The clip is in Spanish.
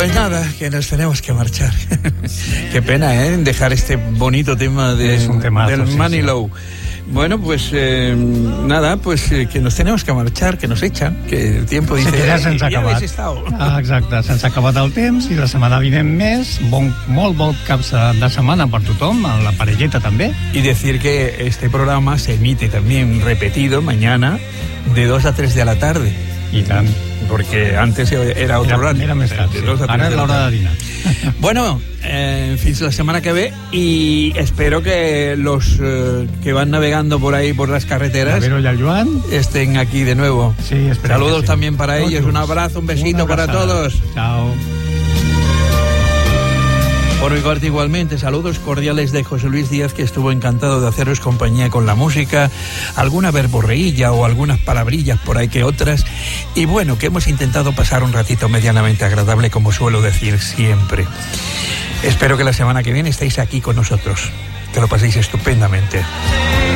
Pues nada, que nos tenemos que marchar. Qué pena, dejar este bonito tema del Manilow. Bueno, pues nada, pues que nos tenemos que marxar, que nos echan, que el tiempo dice... que ja se'ns ha acabat. Exacte, se'ns ha acabat el temps i la setmana vinent més. Molt bon cap de setmana per tothom, a la parelleta també. Y decir que este programa se emite también repetido mañana de 2 a 3 de la tarde. I tant. Porque antes era otro horario. Era més tard, sí. Ara és l'hora de dinar. Bueno, fins la semana que ve, y espero que los que van navegando por ahí por las carreteras, Vero y el Joan, estén aquí de nuevo. Sí, saludos sí. También para ellos, un abrazo, un besito para todos. Chao. Por mi parte igualmente, saludos cordiales de José Luis Díaz, que estuvo encantado de haceros compañía con la música, alguna verborreilla o algunas palabrillas por ahí que otras, y bueno, que hemos intentado pasar un ratito medianamente agradable, como suelo decir siempre. Espero que la semana que viene estéis aquí con nosotros, que lo paséis estupendamente.